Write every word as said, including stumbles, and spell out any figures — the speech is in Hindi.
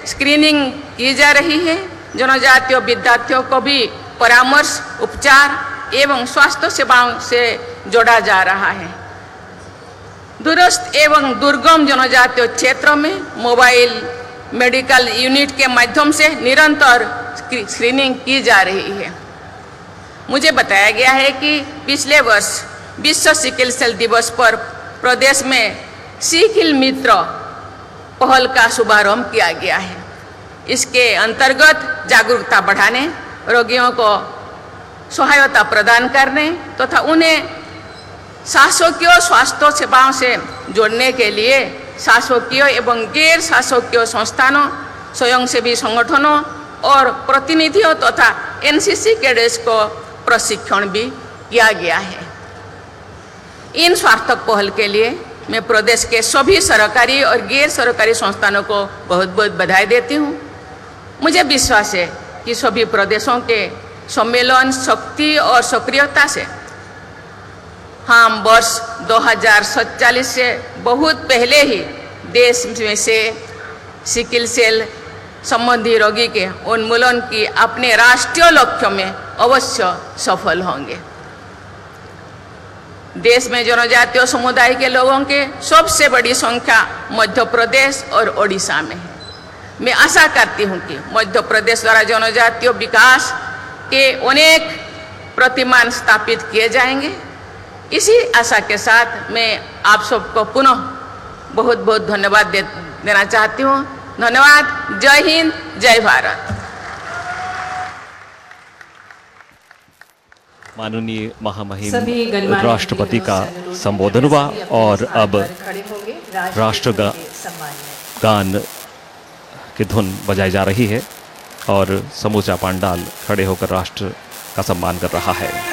स्क्रीनिंग की जा रही है। जनजातीय विद्यार्थियों को भी परामर्श, उपचार एवं स्वास्थ्य सेवाओं से जोड़ा जा रहा है। दूरस्थ एवं दुर्गम जनजातीय क्षेत्रों में मोबाइल मेडिकल यूनिट के माध्यम से निरंतर स्क्रीनिंग की जा रही है। मुझे बताया गया है कि पिछले वर्ष विश्व सिकल सेल दिवस पर प्रदेश में सिकिल मित्र पहल का शुभारंभ किया गया है। इसके अंतर्गत जागरूकता बढ़ाने, रोगियों को सहायता प्रदान करने तथा तो उन्हें शासकीय स्वास्थ्य सेवाओं से जोड़ने के लिए शासकीय एवं गैर शासकीय संस्थानों, स्वयंसेवी संगठनों और प्रतिनिधियों तथा तो एनसीसी कैडेट्स को प्रशिक्षण भी किया गया है। इन सार्थक पहल के लिए मैं प्रदेश के सभी सरकारी और गैर सरकारी संस्थानों को बहुत बहुत बधाई देती हूँ। मुझे विश्वास है कि सभी प्रदेशों के सम्मेलन, शक्ति और सक्रियता से हम वर्ष दो हज़ार सैंतालीस से बहुत पहले ही देश में से सिकल सेल संबंधी रोगी के उन्मूलन की अपने राष्ट्रीय लक्ष्यों में अवश्य सफल होंगे। देश में जनजातीय समुदाय के लोगों के सबसे बड़ी संख्या मध्य प्रदेश और ओडिशा में है। मैं आशा करती हूँ कि मध्य प्रदेश द्वारा जनजातीय विकास के अनेक प्रतिमान स्थापित किए जाएंगे। इसी आशा के साथ मैं आप सबको पुनः बहुत बहुत धन्यवाद दे, देना चाहती हूँ। धन्यवाद। जय हिंद, जय भारत। माननीय महामहिम राष्ट्रपति का संबोधन हुआ और अब राष्ट्रगान की धुन बजाई जा रही है और समूचा पंडाल खड़े होकर राष्ट्र का सम्मान कर रहा है।